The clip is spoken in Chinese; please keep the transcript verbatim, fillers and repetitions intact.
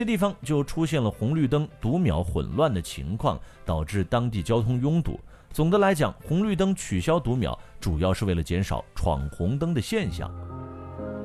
这地方就出现了红绿灯读秒混乱的情况，导致当地交通拥堵。总的来讲，红绿灯取消读秒主要是为了减少闯红灯的现象。